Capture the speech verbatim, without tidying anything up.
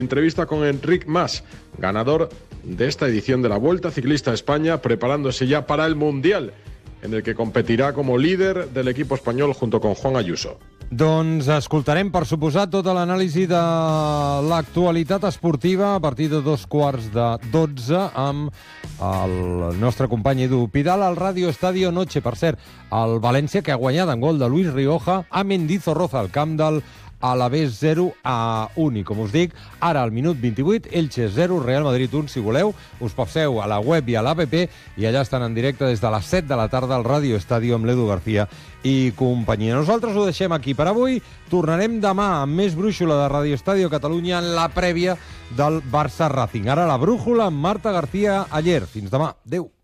Entrevista con Enric Mas, ganador de esta edición de la Vuelta Ciclista a España, preparándose ya para el Mundial, en el que competirà com a líder del equipo español junto con Juan Ayuso. Doncs escoltarem, per suposat, tota l'anàlisi de l'actualitat esportiva a partir de dos quarts de dotze amb el nostre company Edu Pidal al Radio Estadio Noche. Per cert, el València, que ha guanyat en gol de Luis Rioja a Mendizorroza, al camp del Alavés zero a un. I com us dic, ara al minut vint-i-vuit, Elche zero, Real Madrid un. Si voleu, us passeu a la web i a l'app i allà estan en directe des de les set de la tarda al Radio Estadio amb l'Edu García i companyia. Nosaltres ho deixem aquí per avui. Tornarem demà amb més brúixola de Radio Estadio Catalunya en la prèvia del Barça Racing. Ara la brújula amb Marta García Aller. Fins demà. Adéu.